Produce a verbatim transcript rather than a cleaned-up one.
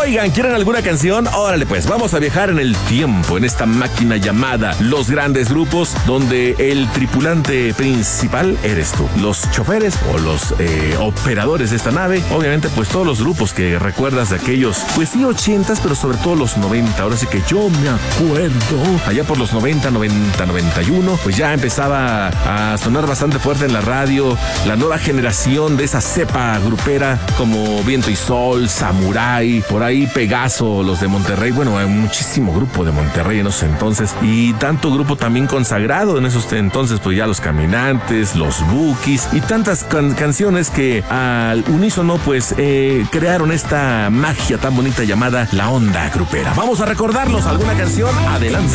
Oigan, ¿quieren alguna canción? Órale pues, vamos a viajar en el tiempo, en esta máquina llamada Los Grandes Grupos, donde el tripulante principal eres tú. Los choferes o los eh, operadores de esta nave, obviamente pues todos los grupos que recuerdas de aquellos, pues sí, ochentas, pero sobre todo los noventa. Ahora sí que yo me acuerdo, allá por los noventa, noventa, noventa y uno, pues ya empezaba a sonar bastante fuerte en la radio la nueva generación de esa cepa grupera como Viento y Sol, Samurai, por ahí Pegaso, los de Monterrey. Bueno, hay muchísimo grupo de Monterrey en esos entonces y tanto grupo también consagrado en esos entonces, pues ya los Caminantes, los Bukis y tantas can- canciones que al unísono pues eh, crearon esta magia tan bonita llamada la onda grupera. Vamos a recordarlos, alguna canción, adelante.